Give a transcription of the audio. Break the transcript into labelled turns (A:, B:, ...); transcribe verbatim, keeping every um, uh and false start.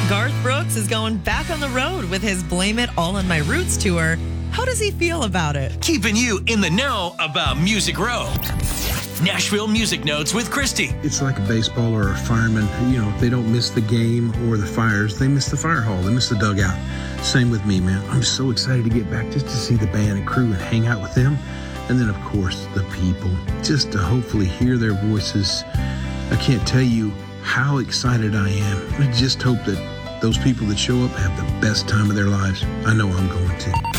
A: Garth Brooks is going back on the road with his Blame It All on My Roots tour. How does he feel about it?
B: Keeping you in the know about Music Row. Nashville Music Notes with Christy.
C: It's like a baseball or a fireman. You know, if they don't miss the game or the fires, they miss the fire hall. They miss the dugout. Same with me, man. I'm so excited to get back just to see the band and crew and hang out with them. And then, of course, the people. Just to hopefully hear their voices. I can't tell you how excited I am. I just hope that those people that show up have the best time of their lives. I know I'm going to.